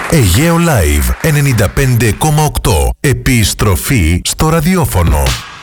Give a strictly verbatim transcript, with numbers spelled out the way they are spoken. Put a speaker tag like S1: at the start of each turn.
S1: Αιγαίο Live ενενήντα πέντε κόμμα οκτώ. Επιστροφή στο ραδιόφωνο.